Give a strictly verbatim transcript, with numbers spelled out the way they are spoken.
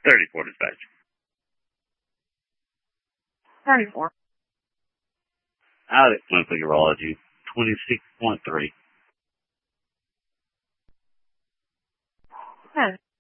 thirty-four dispatch. thirty-four. Out at clinical urology, twenty-six point three. Okay.